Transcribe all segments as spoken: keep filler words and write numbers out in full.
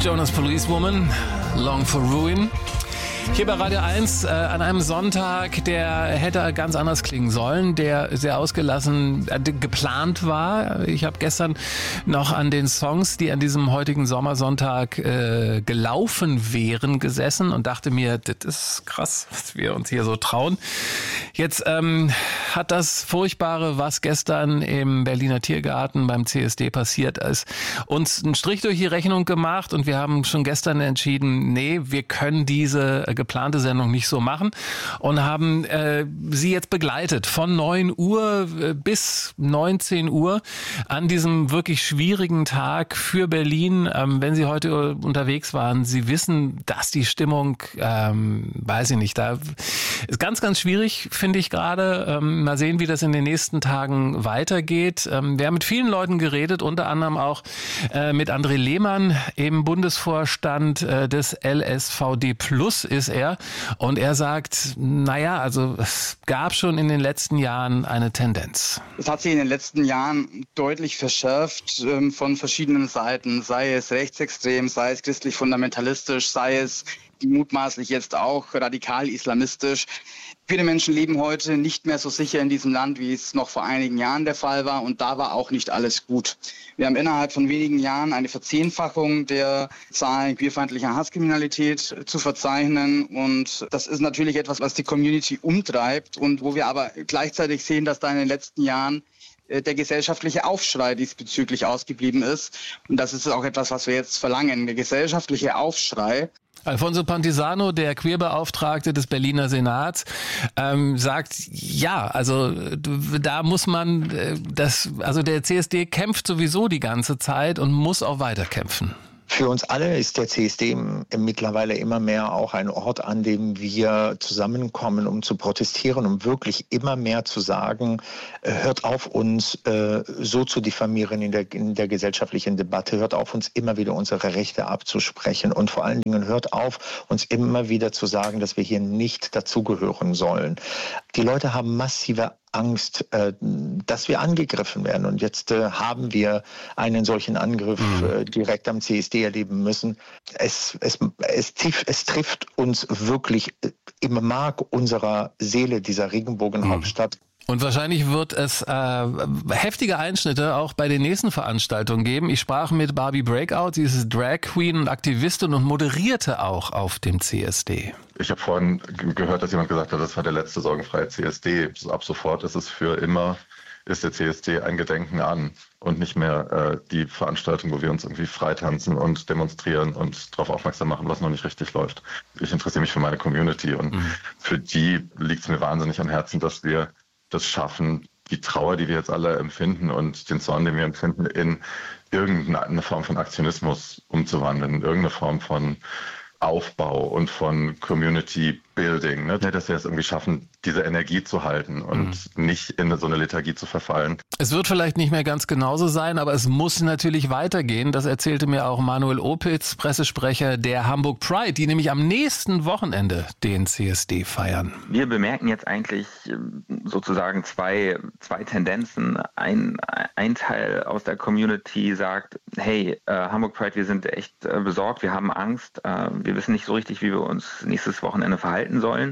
Jonas Policewoman, Long for Ruin. Hier bei Radio eins äh, an einem Sonntag, der hätte ganz anders klingen sollen, der sehr ausgelassen äh, geplant war. Ich habe gestern noch an den Songs, die an diesem heutigen Sommersonntag äh, gelaufen wären, gesessen und dachte mir, das ist krass, was wir uns hier so trauen. Jetzt ähm, hat das Furchtbare, was gestern im Berliner Tiergarten beim C S D passiert ist, uns einen Strich durch die Rechnung gemacht und wir haben schon gestern entschieden, nee, wir können diese äh, geplante Sendung nicht so machen und haben äh, sie jetzt begleitet von neun Uhr bis neunzehn Uhr an diesem wirklich schwierigen Tag für Berlin. Ähm, wenn Sie heute unterwegs waren, Sie wissen, dass die Stimmung, ähm, weiß ich nicht, da ist ganz, ganz schwierig, finde ich gerade. Ähm, mal sehen, wie das in den nächsten Tagen weitergeht. Ähm, wir haben mit vielen Leuten geredet, unter anderem auch äh, mit André Lehmann im Bundesvorstand äh, des L S V D Plus ist er. Und er sagt, naja, also es gab schon in den letzten Jahren eine Tendenz. Es hat sich in den letzten Jahren deutlich verschärft ähm, von verschiedenen Seiten, sei es rechtsextrem, sei es christlich-fundamentalistisch, sei es mutmaßlich jetzt auch radikal-islamistisch. Viele Menschen leben heute nicht mehr so sicher in diesem Land, wie es noch vor einigen Jahren der Fall war. Und da war auch nicht alles gut. Wir haben innerhalb von wenigen Jahren eine Verzehnfachung der Zahlen queerfeindlicher Hasskriminalität zu verzeichnen. Und das ist natürlich etwas, was die Community umtreibt und wo wir aber gleichzeitig sehen, dass da in den letzten Jahren der gesellschaftliche Aufschrei diesbezüglich ausgeblieben ist. Und das ist auch etwas, was wir jetzt verlangen. Der gesellschaftliche Aufschrei. Alfonso Pantisano, der Queerbeauftragte des Berliner Senats, ähm, sagt, ja, also da muss man, äh, das, also der C S D kämpft sowieso die ganze Zeit und muss auch weiter kämpfen. Für uns alle ist der C S D mittlerweile immer mehr auch ein Ort, an dem wir zusammenkommen, um zu protestieren, um wirklich immer mehr zu sagen, hört auf, uns äh, so zu diffamieren in der, in der gesellschaftlichen Debatte, hört auf, uns immer wieder unsere Rechte abzusprechen und vor allen Dingen hört auf, uns immer wieder zu sagen, dass wir hier nicht dazugehören sollen. Die Leute haben massive Angst, äh, dass wir angegriffen werden. Und jetzt äh, haben wir einen solchen Angriff äh, direkt am C S D erleben müssen. Es, es, es, es trifft uns wirklich im Mark unserer Seele, dieser Regenbogenhauptstadt. Und wahrscheinlich wird es äh, heftige Einschnitte auch bei den nächsten Veranstaltungen geben. Ich sprach mit Barbie Breakout, sie ist Drag Queen und Aktivistin und moderierte auch auf dem C S D. Ich habe vorhin g- gehört, dass jemand gesagt hat, das war der letzte sorgenfreie C S D. Ab sofort ist es für immer, ist der C S D ein Gedenken an und nicht mehr äh, die Veranstaltung, wo wir uns irgendwie freitanzen und demonstrieren und darauf aufmerksam machen, was noch nicht richtig läuft. Ich interessiere mich für meine Community und mhm. für die liegt es mir wahnsinnig am Herzen, dass wir das schaffen, die Trauer, die wir jetzt alle empfinden und den Zorn, den wir empfinden, in irgendeine Form von Aktionismus umzuwandeln, in irgendeine Form von Aufbau und von Community Building, ne? Dass wir es irgendwie schaffen, diese Energie zu halten und mhm. nicht in so eine Lethargie zu verfallen. Es wird vielleicht nicht mehr ganz genauso sein, aber es muss natürlich weitergehen. Das erzählte mir auch Manuel Opitz, Pressesprecher der Hamburg Pride, die nämlich am nächsten Wochenende den C S D feiern. Wir bemerken jetzt eigentlich sozusagen zwei, zwei Tendenzen. Ein, ein Teil aus der Community sagt, hey, äh, Hamburg Pride, wir sind echt äh, besorgt, wir haben Angst, äh, wir wissen nicht so richtig, wie wir uns nächstes Wochenende verhalten sollen.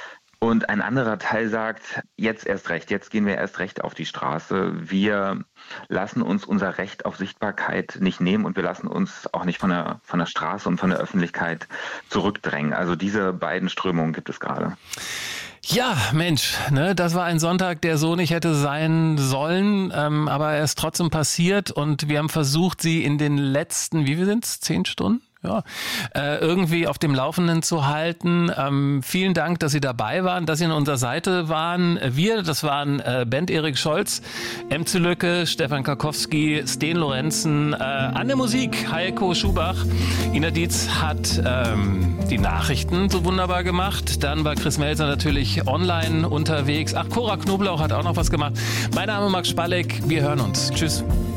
Und ein anderer Teil sagt, jetzt erst recht, jetzt gehen wir erst recht auf die Straße. Wir lassen uns unser Recht auf Sichtbarkeit nicht nehmen und wir lassen uns auch nicht von der, von der Straße und von der Öffentlichkeit zurückdrängen. Also diese beiden Strömungen gibt es gerade. Ja, Mensch, ne, das war ein Sonntag, der so nicht hätte sein sollen, ähm, aber er ist trotzdem passiert und wir haben versucht, sie in den letzten, wie viel sind's, zehn Stunden? Ja, äh, irgendwie auf dem Laufenden zu halten. Ähm, vielen Dank, dass Sie dabei waren, dass Sie an unserer Seite waren. Wir, das waren äh, Bent Erik Scholz, Emze Lücke, Stefan Karkowski, Sten Lorenzen, äh, an der Musik Heiko Schubach. Ina Dietz hat ähm, die Nachrichten so wunderbar gemacht. Dann war Chris Melzer natürlich online unterwegs. Ach, Cora Knoblauch hat auch noch was gemacht. Mein Name ist Max Spalleck. Wir hören uns. Tschüss.